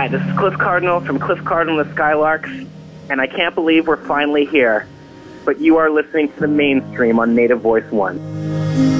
this is Cliff Cardinal from Cliff Cardinal and the Skylarks, and I can't believe we're finally here. But you are listening to the mainstream on Native Voice One.